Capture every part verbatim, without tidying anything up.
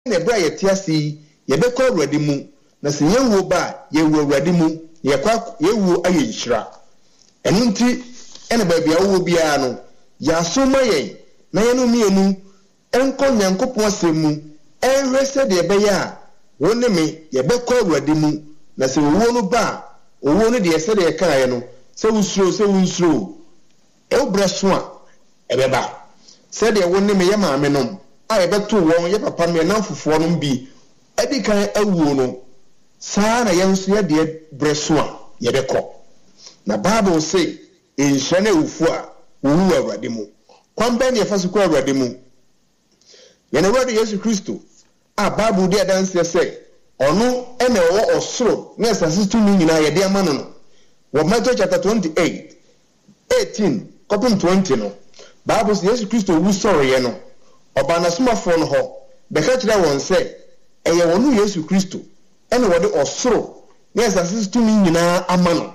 na bra ye tiasi ye be ko awurade mu na se yewo ba ye wo awurade mu ye kwa yewo aye nhira enu nti ene ba bia wo bia no ya so mayen na ye no mienu enko nyankopon asemu enhwe se de be ya woni me ye be ko awurade mu na se wo no ba owo no de se de ka ye no se wusuro se wunsuro e obraso a ebeba se de woni me ye maame no a ebeto won ye papa me na fufuo no bi edi kan awuo no saa na yenso ye de breso a ye bekọ na bible say enhye na ufu a owu awurade mu kwamba ne yefaso ko awurade mu ye na awurade Yesu Kristo a bible de adanse say ono ene wo osoro na asase tumi nyina ye de ama no wo Matthew chapter twenty-eight eighteen kopim twenty no bible say Yesu Kristo wu soro ye no oba na somafo no ho be ka kire won say eye wonu Yesu Kristo ene wo de osoro na asase tumi nyina ama no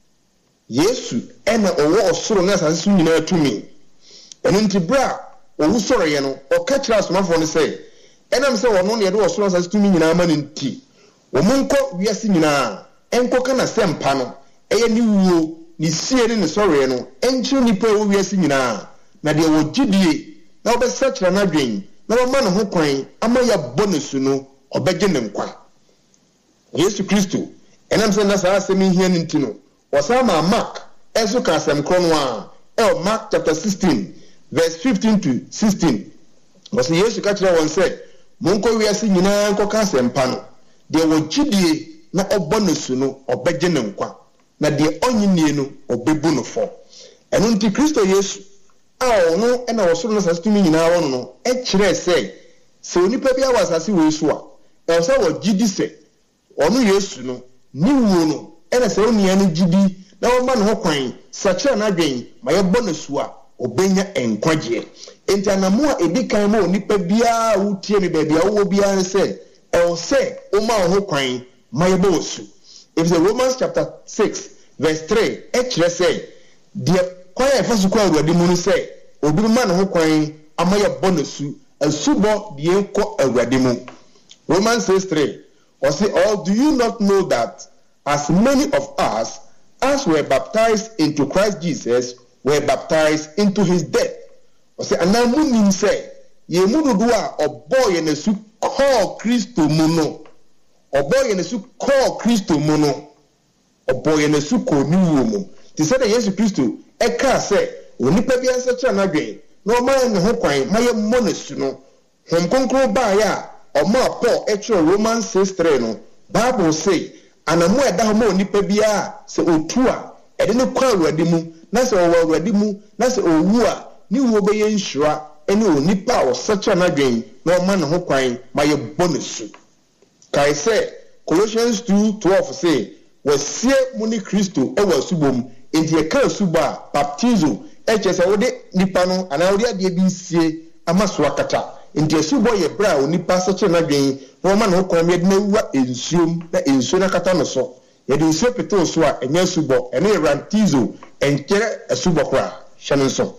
Yesu ene owo osoro na asase nyina tumi eno ntibra owu soro ye no o ka kire somafo no say enam se wono ne de osoro asase tumi nyina ama no nti wo monko wiase nyina enko kana sempa no eye ni wuo ni sie ne soro ye no enchi nipa wo wiase nyina na de wo gidie na obesachira na dwen na wo ma no ho kwan ama ya bonusu no obegye ne nkwa Yesu Kristo enam se na sa asemi hia nti no osama Mark ezo ka asem krono a e Mark chapter sixteen verse fifteen to sixteen was Yesu ka kire won se monko wiase nyina nko ka asem pa no de wo gidie na obonusu no obegye ne nkwa na de onyini no obebu no fo eno nti Kristo Yesu a ono ena wosoro na sastumi nyina wono no e kire se se onipa bia wasase we so a e se wo gidi se ono Yesu no ni wo no ena se onia no gidi na wo ma no kwan sacha na dwen ma ye bonusu a obenya enkwaje enti anamo a edikan ma onipa bia wutie me bia wo bia se e o se o ma ho kwan ma ye bonusu. If the Romans chapter six verse three e kire se de kwa efasu kwa awurade mu no se obi ma no ho kwan amaya bonusu asubo de enko awurade mu. Romans six three or say, or do you not know that as many of us as were baptized into Christ Jesus were baptized into his death? Or say anamu nim say ye mududu a obo ye nesu call Kristo mu no obo ye nesu call Kristo mu no obo ye nesu ko ni wo mu ti say that Yesu Kristo e ka say onipa bi ansa cha na dwen na o ma ne ho kwan ma ye monesu no hom konkro ba ya o ma Paul e tro Romans six three no Bible say anamu eda ho ma onipa bi a se otu a e de ne kwa awurade mu na se o wa awurade mu na se owu a ni wo be ye nhira ene onipa o sacha na dwen na o ma ne ho kwan ma ye bonesu kai say Colossians two twelve say wasie mu ni Kristo e wa subom enti e ka suba baptizo e chese wo de nipa no ana wo de ade bi sie amaso akata enti subo ye bra onipa sache na dwen wo ma no kwa me de na wuwa ensuom na ensuo na kata no so ye de ensuo peto so a enya subo ene rantizo enkere subo kwa hye so.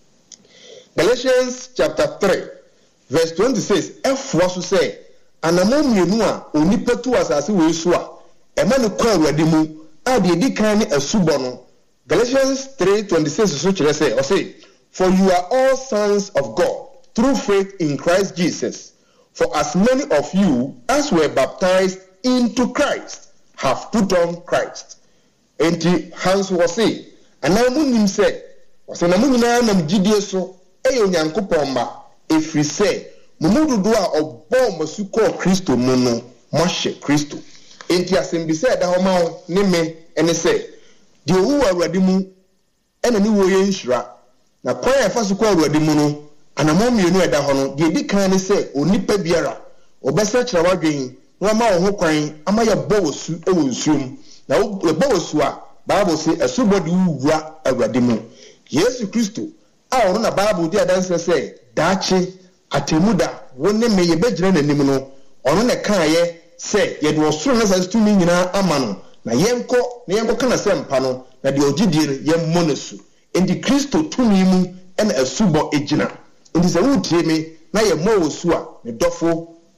Galatians chapter three verse twenty-six efo so say anamo mienu a onipa tu asase we so a e ma no kwa awurade mu a de di kan ne asubo no. Galatians three twenty-six so kire say or say, for you are all sons of God through faith in Christ Jesus. For as many of you as were baptized into Christ have put on Christ. Enti Hans was say, anamu nim say, was anamu nyina nam gidie so e onyankopon ma efri say, mumududu a obon masu ko Kristo mu no mo hye Kristo. Enti asem bi say da ho ma ho ne me ene say de owu awurade mu ena ni wo ye nhira na kwan afaso kwa awurade mu no anamo mienu eda ho no de di kan ne se onipa biara obesa kira wadwen no ma wo ho kwan ama ya bowosu e wonsuom na wo bowosu a Bible say asubodi wuwa awurade mu. Yesu Kristo a ono na Bible di adanse say daachi atemuda wonne me ye begyina nanim no ono ne kan ye say ye de osoro na sa tumi nyina ama no na yenko na yenko kana sempa no na de ogidie ye monesu endi Kristo tumi mu ena asubo ejina endi se wutie me na ye mo osu a ne dofo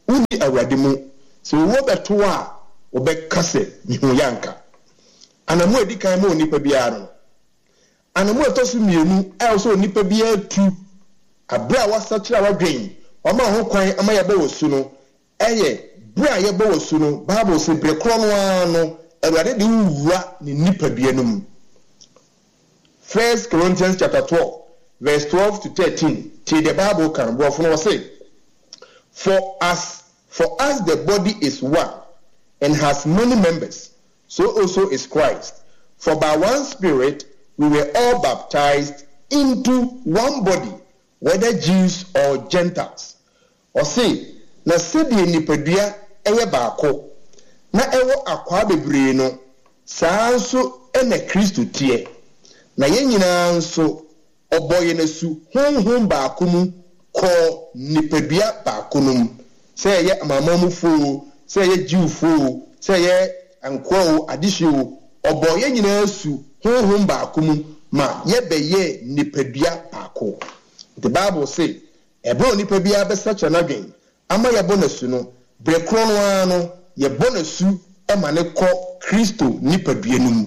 uni awurade mu so wo beto a wo bekase mihu yanka anamu edi kan ma onipa biara no anamu etosu mienu e so onipa biara tu abra wasachira wadwen oma ho kwan ama yebe wosu no eye bra yebe wosu no bible say brekro no ano awurade de wuwa ni nipa biara no First Corinthians chapter twelve verse twelve to thirteen till the Bible can go from say for us for us the body is one and has many members, so also is Christ. For by one Spirit we were all baptized into one body, whether Jews or Gentiles. Or say, na sedi nipadua eye baako, na ewo akwa bebree no, saa nso ene Kristo tie. Na yen nyinaa nso oboye nesu honhom baako mu ko nipadua baako no. Say ye amamamufo, say ye Jewfo, say ye anko adisho oboye nyina su honhom baako mu ma ye beye nipadua baako. The Bible say ebo nipa bia be such an again ama ye bonasu no brekro no ano ye bonasu e ma ne kɔ Kristo nipadua no mu.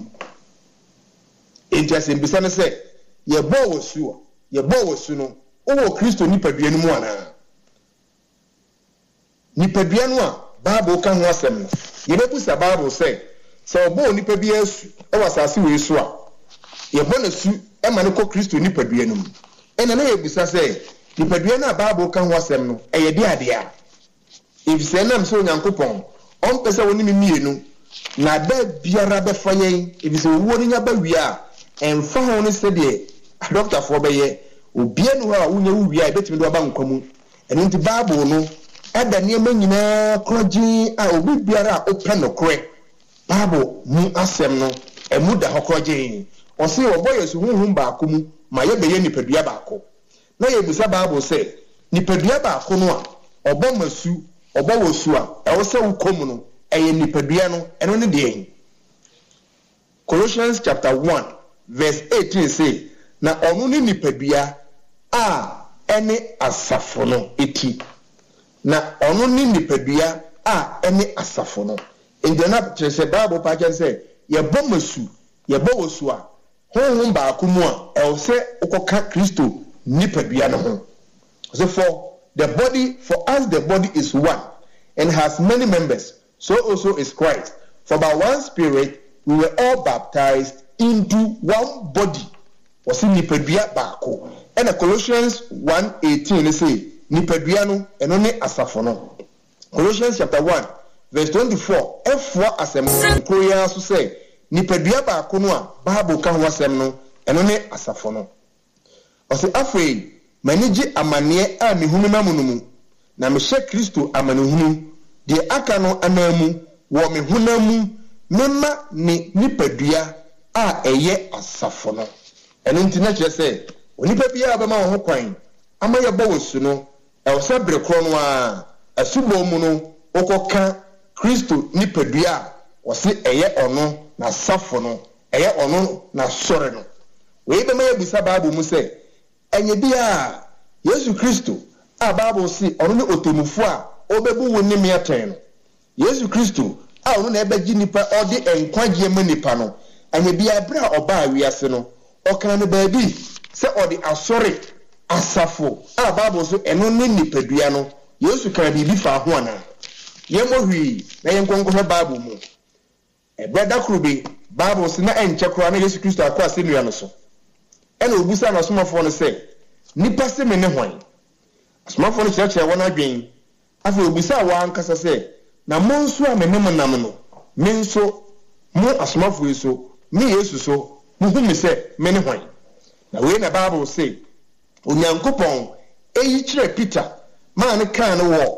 Enti asembisa ne say ye bo wosu ye bo wosu no o Kristo nipadua no mu ana nipadua no a Bible kan ho asɛm no ye bebusa Bible say sɛ obo nipa bia asu e wasase we su a ye bonasu e ma ne kɔ Kristo nipadua no mu. Ena na ye busa say nipadua na Bible kan ho asɛm no e ye de ade a if say nam so Nyankopɔn on pese woni mi mienu na da biara be fa yen if say wo ni nya ba wi a emfa ho ne se de doctor fo be ye obia no ha wo nya wo wi a betimi do ba nkwamu eno nti Bible no ada ne ma nyina kroji a obi biara open no kore Bible mu asɛm no emu da hokroji o se oboye su hunhum ba akomu ma ye be ye nipadua ba ako na ye busa Bible say nipadua ba ako no a obo masu obo wosu a e wo se wo komu no eye nipadua no eno ne de. Colossians chapter one verse eighteen say na onu ni nipadua a ene asafo no eti na onu ni nipadua a ene asafo no indena chese Bible pa chen say ye bo masu ye bo wosu a honhom ba akumu a e wo se ukoka Kristo nipadua no ho. So for the body for us the body is one and has many members, so also is Christ. For by one Spirit we were all baptized into one body. Was in nipadua baako. And Colossians one eighteen they say nipadua no eno ne asafo no. Colossians chapter one verse twenty-four F4 asem koya so say nipadua baako no a Bible kan ho asem no eno ne asafo no. O say afei maniji amane a mehunu mamuno mu na mehye Kristo amanuhunu de aka no anamu wo mehunamu mema ni nipadua a eye asafo no. Eno nti na kire say onipa bia ba ma ho kwan ama ye bo wosu no e wo se brekro no a asubo mu no okoka Kristo nipadua wo se eye ono na asafo no eye ono na sore no. We be ma ye busa Bible mu say enye bia Yesu Kristo a Bible si ono ne otemufo a obebu woni me aten no. Yesu Kristo a ono na ebeji nipa odi enkwagye ma nipa no enye bia bra oba wiase no okan ne baabi se odi asore asafo a Bible so eno ne nipadua no Yesu kan bi bi fa ho ana yemo hwi na yenkonko he Bible mu e brother Krubi Bible si na enche kro na Yesu Kristo akwa se nua no so ena obusa na somafo no se nipa se me ne hwan asomafo no kyerɛkyerɛ wɔn adwen afi obusa wa ankasa se na monso a me ne monam no me nso mo asomafo yi so me Yesu so mo hu me se me ne hwan na we na Bible say Onyankopɔn eyi kyerɛ Peter ma ne kan no wɔ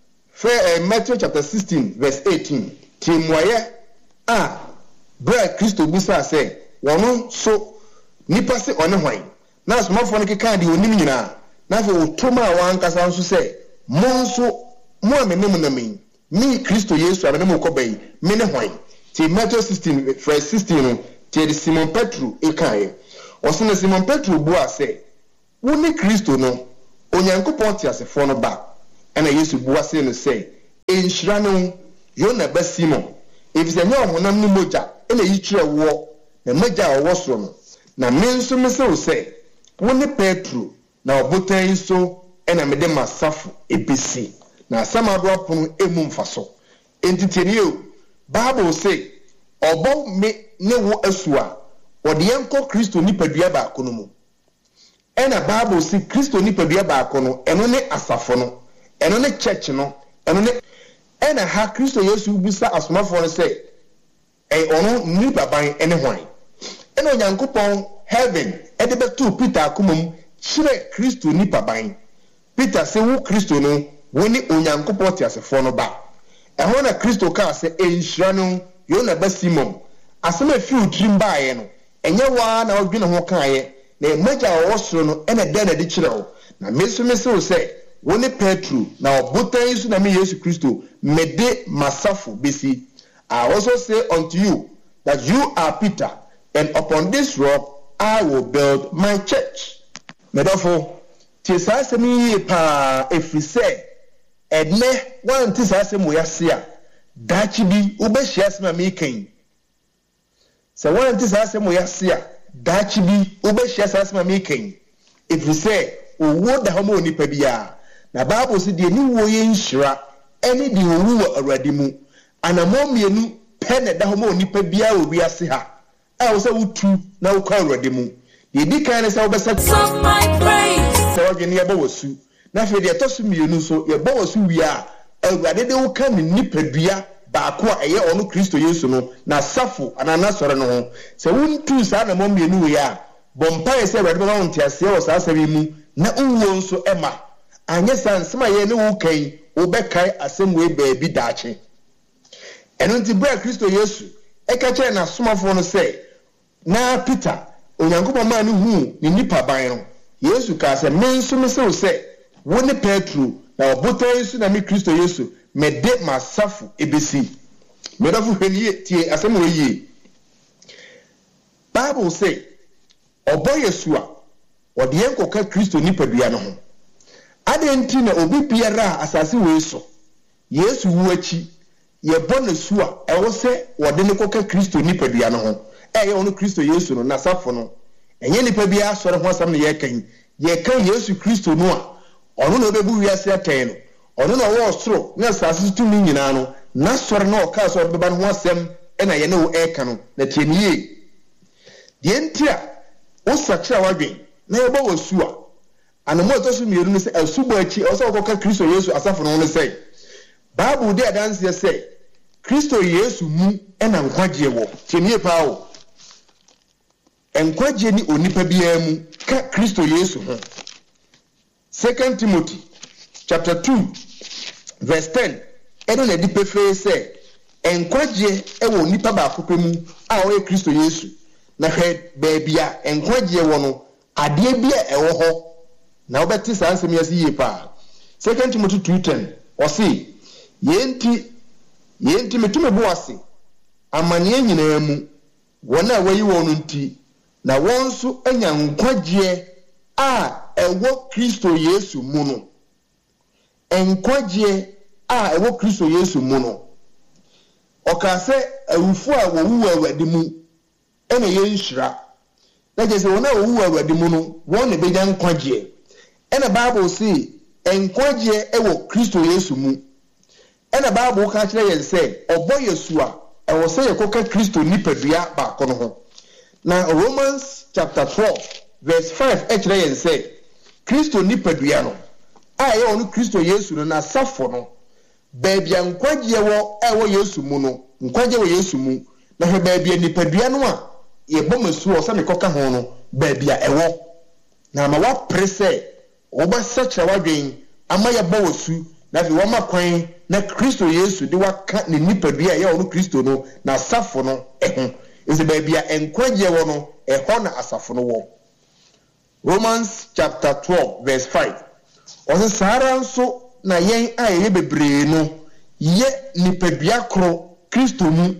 fe Matthew chapter sixteen verse eighteen timoye a bra Kristo busa se wɔn so nipa se ɔne hwan na asomafo no keka de onim nyina na fe otoma wa ankasa nso se mo nso mo amenem na me me Kristo Yesu amenem ko bai me ne hwan ti Matthew sixteen verse sixteen no ti de Simon Petro ekae o se na Simon Petro bua se wo ne Kristo no Onyankopɔn ti asefo no ba ena Yesu bua se no se enhyira no yona basimo efise nya honam no moja ena yitire wo na moja wo soro no na menso mesew se woni Petro na obotan so ena mede masafu ebesi na asamado apon emu mfaso entiteni o Bible say obo me ne wo asua ode yenko Kristo nipadua ba akono mu ena Bible say Kristo nipadua ba akono eno ne asafo no eno ne church no eno ne ena ha Kristo Yesu busa asomafo no say e ono ni baban ene hwan ena onyankopon heaven ede betu Peter akomum chire Kristo ni baban Peter say wo Kristo no woni onyankopon ti asefo no ba ehona na Kristo ka say enhyira no yona ba Simon asema fi utrim baaye no enye wa na odwene ho kaaye na emaja wo soro no ena de na de chire wo na mesu mesu say woni Petro na obotan su na me Yesu Kristo mede masafu besi. I also say unto you that you are Peter, and upon this rock I will build my church. Medofo tisa semi pa efise edne wan tisa semi yase a dachi bi obehia sema me kan se wan tisa semi yase a dachi bi obehia sema me kan efise owo da homo nipa bia na Bible say de ni wo ye nhira eni de owu wa awrade mu anamo mienu pene da homo nipa bia obi ase ha a wo se wutu na wo kwa awrade mu de di kan se wo besa my praise se wo gene ye bawosu na fe de tosu mienu so ye bawosu wi a awrade de wo ka ni nipa bia ba ko a eye onu Kristo Yesu no na safo anana sore no ho se wuntu sa na mo mienu we a bompa se awrade ba wonte ase wo sa asabi mu na uwo nso ema anye sansema ye ne wo kan wo bekai asemwe baabi daache eno nti bra Kristo Yesu e ka kire na somafo no se na Peter onyankopon ma ne hu ni nipa ban no Yesu ka se menso me se se wo ne Petro na obotan Yesu na me Kristo Yesu me de masafu ebesi me da fu hwenie tie asemwe yie Bible say obo Yesu a ode yenko ka Kristo nipa dua no ho adenti na obi biara asase we so Yesu wu achi ye bona su a ewo se wode ne koka Kristo nipadua no ho e ye ono Kristo Yesu no na safo no enye nipa bia asore ho asam ne ye kan ye kan Yesu Kristo no a ono na obebu wiase aten no ono na wo soro na asase tumi nyina no na sore na oka so beba no ho asem e na ye ne wo e kan no na tienie de entia wo sakira wadwen na ye bo wo su a anamo to so mieru no se asubo achi o se okoka Kristo Yesu asafo no no se Bible dey dance say Kristo Yesu mu ena nkwaje wo tienie pa o enkwaje ni onipa bia mu ka Kristo Yesu ho Second Timothy chapter two verse ten eno na di pefe say enkwaje e wo onipa ba akopɛ mu a o ye Kristo Yesu na hwɛ baabia enkwaje wo no ade bia e wo ho na obeti sa ansem yesi ye pa Second Timothy two ten o si yenti yenti metume bo ase amane nyina mu wona wayi wonu nti na wonso anya nkwaje a ewo Kristo Yesu mu no enkwaje a ewo Kristo Yesu mu no okase awufu a wo wu awadi mu ene ye nhira na je se wona wo wu awadi mu no won ne beja nkwaje ena Bible say enkwaje ewo Kristo Yesu mu ena Bible ka kire ye say obo Yesu a ewo say yekoka Kristo nipadua ba kono ho na Romans chapter twelve verse five e kire ye say Kristo nipadua no a ye onu Kristo Yesu no na safo no baabia nkwaje wo ewo Yesu mu no nkwaje wo Yesu mu na he baabia nipadua no a ye bomasu o se mekoka ho no baabia ewo na ma wa prese oba sacha wadwen ama ya bawosu na fi wama kwan na Kristo Yesu de waka ne nipadua ya onu Kristo no na asafo no eho ese baabia enkwaje wo no eho na asafo no wo Romans chapter twelve verse five o sara nso na yen aye bebre no ye nipadua kro Kristo mu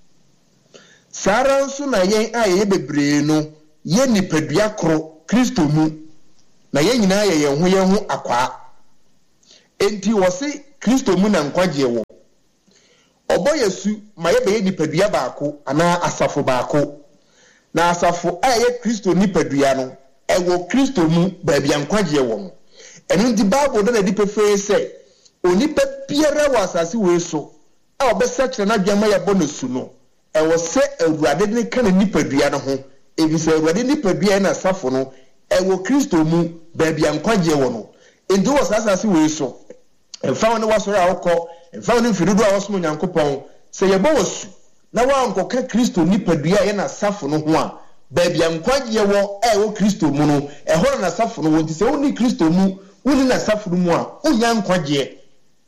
sara nso na yen aye bebre no ye nipadua kro Kristo mu na yen nyina ye yen ho yen ho akwa enti wo se Kristo mu na nkwagye wo obo yesu maye be nipadua baako ana asafo baako na asafo aye Kristo nipadua no ewo Kristo mu baabia nkwagye wo enu di Bible na di pefe se onipa biara wa asase we so a obesa kire na dwama ya bonusu no ewo se awurade ne kana nipadua no ho ebi se awurade nipadua na asafo no ewo Kristo mu baabia nkwagye wo no endo wa asase we so emfa woni wasoro a wokọ emfa woni mfirudu a wosomo Nyankopɔn se yebo wosu na wa nkoka Kristo nipadua ye na asafo no ho a baabia nkwagye wo ewo Kristo mu no ehoro na asafo no wonti se woni Kristo mu woni na asafo no mu a onya nkwagye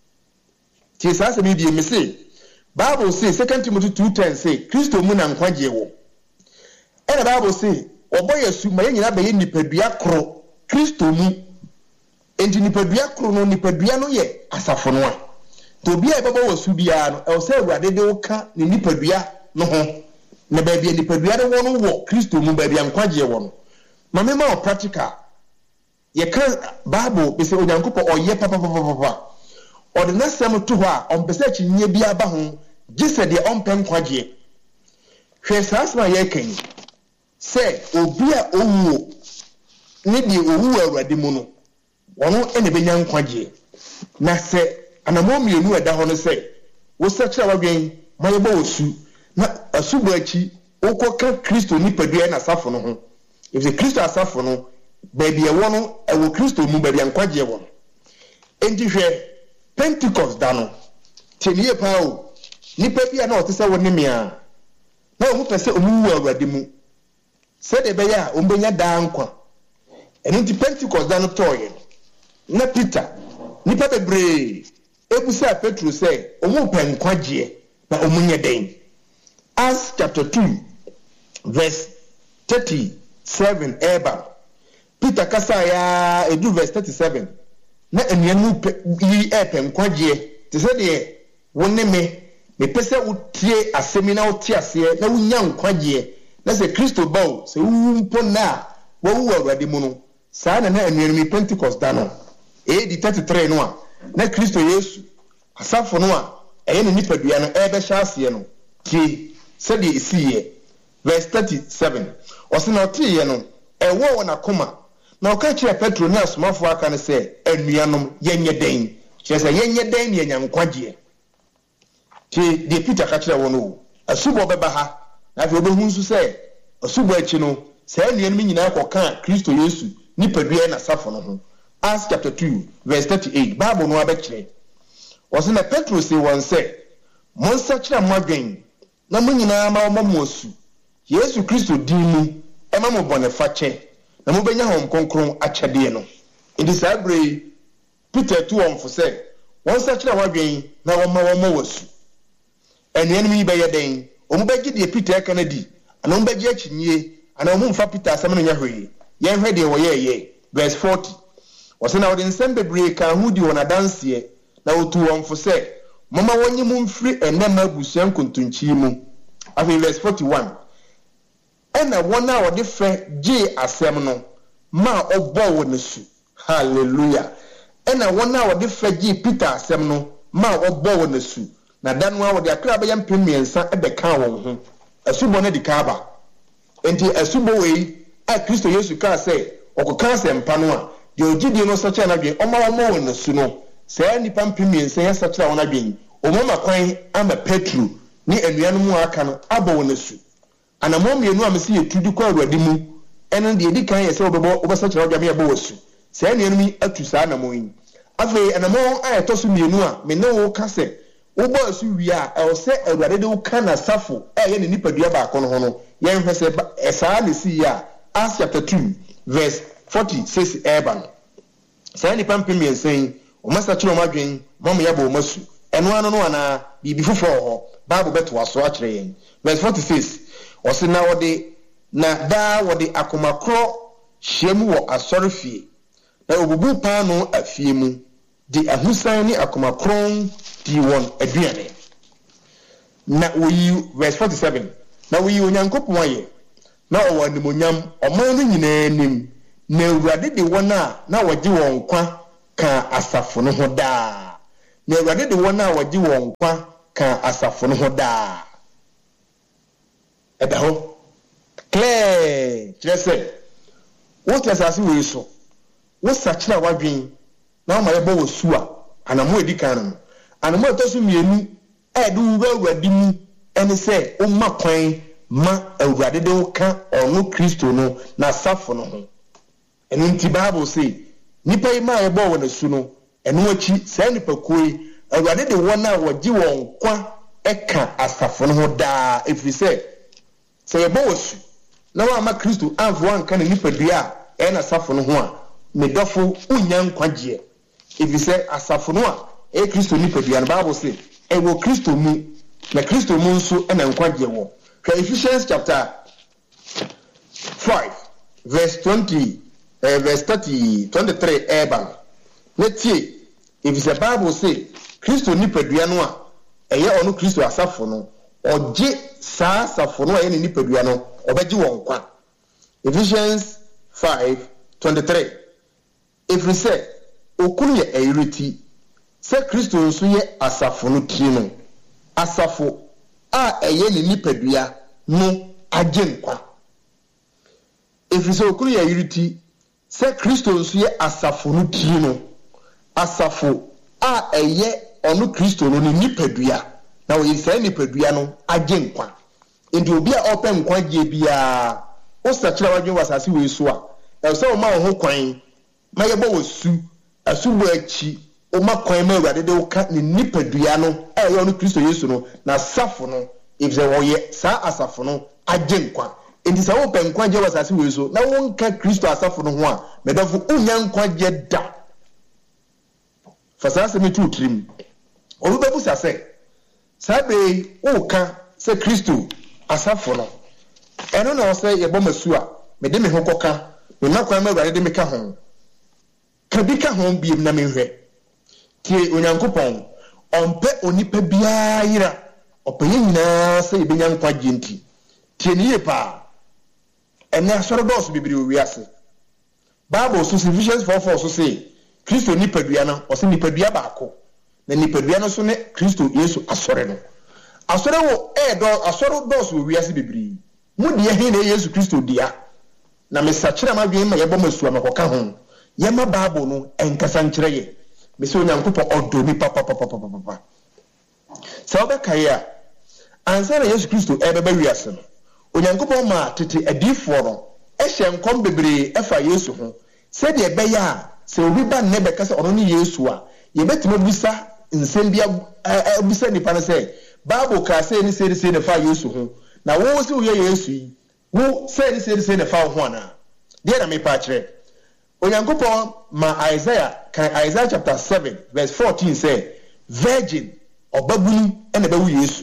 ti sasa bi bi me say Bible say Second Timothy two ten say Kristo mu na nkwagye wo e na Bible say obo yesu ma ye nyina ba ye nipadua koro Kristo mu enti nipadua koro no nipadua no ye asafo no a to bia e baba wasu bia no e se awurade de woka ni nipadua no ho na ba bia nipadua de wo no wo Kristo mu ba bia nkwagye wo no ma me ma o practical ye kan Bible be se Onyankopɔ oyɛ papa papa papa ɔde na sem to ho a ɔmpɛsɛ kyinye bia ba ho gise de ɔmpɛ nkwagye hwɛ saasma ye kan se obi a owu ni de owu awurade mu no wono ene benya nkwagye na se anamo mienu eda ho no se wo se kira wadwen mayebo osu na asubo achi okoka Kristo nipadua na asafo no ho if the Kristo asafo no baby e wono e wo Kristo mu baby nkwagye wo enti hwe Pentecost da no teniye pa o nipa bia na otese wo nemia na o pese omu wu awurade mu se de be ya o mbenya da nkwa enti nti Pentecost da no toye na Peter nipa bebre ebusa Petro say omu pe nkwagye na omunye den Acts chapter two verse thirty-seven eba Peter kasaya edu verse thirty-seven na enuanu yi epe nkwagye te se de wonne me me pese utie asemi na utie ase na wunya nkwagye na se Kristo bawo se wumpo na wo wu awurade mu no saa na na enuanu Pentecost da no A D thirty-three no a na Kristo Yesu asafo no a eye ne nipadua no ebe hya ase no ki se de isiye verse thirty-seven ose na otiye no ewo na koma na oka kire Petro ni asomafo aka ne se anuanom yenye den kire se yenye den ne nyankwagye ti de Peter ka kire wo no asubo beba ha na fe obehu nsu se asubo achi no se anuanom nyina akoka Kristo Yesu nipadua na asafo no ho Acts chapter two verse thirty-eight Bible no abekire wose na Petro se won se monsa kire modwen na munyina ma omamosu Yesu Kristo dimu ema mo bone fache na mo benya hom konkron akyade no indi sabre Peter tu on fo se wonsa kire modwen na woma woma wasu enuanom yi be yeden o mo begi de Peter kanadi ana mo begi akyinye ana mo mfa Peter asem no nya hwe ye hwe de wo ye ye verse forty wose na wode nsem bebre ka hu di wona danse na otu won fo se mama wonyi mu mfiri enema abusuan kontunchi mu afi verse forty-one ena wona wode fe je asem no ma obo wonesu hallelujah ena wona wode fe je Peter asem no ma obo wonesu na danu a wode akra be yampem miensa ebe kan won ho asubo na dikaba enti asubo we a Kristo Yesu ka se okoka asem pa no a de ogidi no sacha na dwen oma oma wonesu no se nipa mpem miensa ya sacha wona dwen omoma kwan ama Petro ni anuanom aka no abo wonesu anamom yenu amsi yetudu kwa awurade mu eno de edi kan yese obebo obesacha odwame yebo wasu se anuanom atu saa anamon afi anamon ayetoso mienu a me ne wo kase wo bo asu wi a e se awurade de wo kana safo e ye ne nipadua ba ko no ho no ye nhwe se saa ne si ya Acts chapter two verse forty-six eban se ni pampem yensen o masacha o madwen mom yebo o masu eno ano no ana bibi fofo ho Bible beto aso a kire yen verse forty-six wose na wode na da wode akomakro hyemu wo asorefie na obubu pa no afie mu di ahusan ni akomakron di won aduane na woyi verse forty-seven na woyi onyankopon aye na owo animonyam oman no nyina nim na awurade de wona na woje won kwa ka asafo no ho da na Awurade de wɔn a wɔgye wɔn kwa ka asafo no ho daa ɛda hɔ clear kyerɛ sɛ wo tesase wei so wo sakyera wadwen na ma yɛbɔ wɔ su a anamo edi kan no anamo ɛtɔ mmienu ɛde wura Awurade mu ɛne sɛ wo ma kwan ma Awurade de wo ka ɔno Kristo no na asafo no ho ɛno nti Bible say nipa yi ma yɛbɔ wɔ n'asu no ɛno akyi sɛ nipa koi Awurade de wɔn a wɔgye wɔn kwa ɛka asafo no ho daa ɛfiri sɛ sɛ yɛbɔ wɔ su na wɔama Kristo amfo anka ne nipa dua a ɛna asafo no ho a me dɔfo unya nkwagye ɛfiri sɛ asafo no a ɛ Kristo nipa dua no Bible say ɛwɔ Kristo mu na Kristo mu nso ɛna nkwagye wɔ hwɛ Ephesians chapter five verse twenty uh, verse thirty twenty-three ɛɛba na tie ɛfiri sɛ Bible say Kristo nipa dua no a ɛyɛ ɔno Kristo asafo no ɔgye saa asafo no a ɛyɛ ne nipa dua no ɔbɛgye wɔn kwa Ephesians five twenty-three ɛfiri sɛ okunu yɛ ɛyereti sɛ Kristo nso yɛ asafo no tiri no asafo a ɛyɛ ne nipa dua no agye nkwa ɛfiri sɛ okunu yɛ ɛyereti sɛ Kristo nso yɛ asafo no tiri no asafo a ɛyɛ ɔno Kristo no ne nipa dua na wɔyɛ sɛ nipa dua no agye nkwa nti obi a ɔpɛ nkwa gye biara wo sakyera wadwen wɔ asase wei so a ɛsɛ wo ma wo ho kwan ma yɛbɔ wɔ su asu bɔ akyi wo ma kwan ma Awurade de wo ka ne nipa dua no a ɛyɛ ɔno Kristo Yesu no na asafo no ɛfisɛ wɔyɛ saa asafo no agye nkwa nti sɛ wopɛ nkwa gye wɔ asase wei so na wonka Kristo asafo no ho a medɔfo wonya nkwa gye da fa saa sɛ metu tirim obi bɛbusa sɛ saa bɛyi woka sɛ Kristo asafo no ɛno na ɔsɛ yɛbɔ masu a mede me ho kɔka me ma kwan ma Awurade de me ka ho ka bi ka ho biem na menhwɛ tie Onyankopɔn ɔmpɛ onipa biara yira ɔpɛ yɛ nyinaa sɛ yɛbɛnya nkwa gye nti tie ne yie paa ɛne asɔre dɔɔso bebree wɔ wiase Bible so sɛ Ephesians four four so sɛ Kristo nipadua no ɔsɛ nipadua baako na nipadua no so ne Kristo Yesu asɔre no asɔre wɔ ɛdɔ asɔre dɔɔso wɔ wiase bebree mu deɛ he na Yesu Kristo dia na mesakyera ma dwen ma yɛbɔ masu amakɔka ho yɛma Bible no ɛnkasa nkyerɛ yɛ mesɛ Onyankopɔn ɔdɔ nipa papapapapapa sɛ wobɛkae a ansa na Yesu Kristo ɛbɛba wiase no Onyankopɔn ma tete adiifoɔ no ɛhyɛ nkɔm bebree ɛfa Yesu ho sɛdeɛ ɛbɛyɛ a sɛ obi ba ne bɛka sɛ ɔno ne Yesu a yɛbɛtumi busa nsɛm bi abusa nipa no sɛ Bible ka sɛ ne sɛ ne sɛ ne fa Yesu ho na wo sɛ wo yɛ Yesu yi wo sɛ ne sɛ ne sɛ ne fa ho ana deɛ na mepa kyerɛ Onyankopɔn ma Isaiah kan Isaiah chapter seven verse fourteen sɛ virgin ɔbabunu ɛna bɛwu Yesu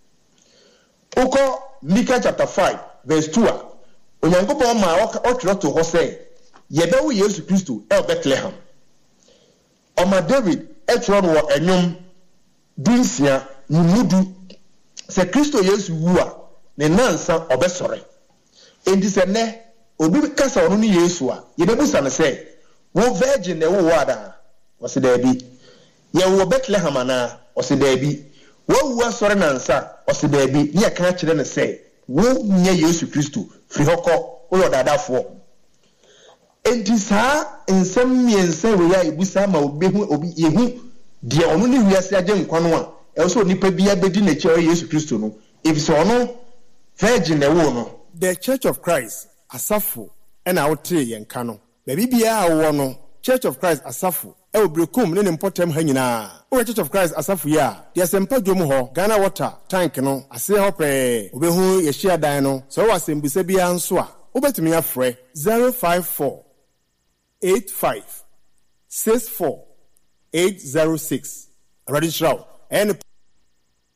ukɔ Micah chapter five verse two a Onyankopɔn ma ɔtwerɛ to hɔ sɛ yɛbɛwu Yesu Kristo ɛwɔ Bethlehem ɔma David ɛtwerɛ no wɔ ɛnwom dunsia numudu sɛ Kristo Yesu wu a ne nansa ɔbɛsɔre enti sɛ nɛ obi kasa ɔno ne Yesu a yɛbɛbusa no sɛ wo virgin na ɛwɔ wɔ ada ɔsɛ daabi yɛwɔ Bethlehem ana ɔsɛ daabi wɔwu asɔre nansa ɔsɛ daabi ne yɛka kyerɛ no sɛ wo nyɛ Yesu Kristo firi hɔ kɔ woyɛ ɔdadafoɔ enti saa nsɛm mmiɛnsa wɔ yɛ a ebusa ma obi hu obi yehu deɛ ɔno ne wiase agye nkwa no a ɛwɔ sɛ onipa bi abɛdi n'akyi ɔyɛ Yesu Kristo no efisɛ ɔno virgin na ɛwɔ no. The Church of Christ asafo ɛna wote yɛn ka no baabi biara wɔ no Church of Christ asafo ɛwɔ Brekum ne ne mpɔtam ha nyinaa wɔ Church of Christ asafo yi a deɛ sɛmpa dwom hɔ Ghana water tank no ase hɔ pɛɛ wobɛhu yɛhyia dan no sɛ wɔwɔ asɛmbusa biara nso a wobɛtumi afrɛ zero five four eight five six four eight zero six Awurade nhyira wo ɛyɛ ne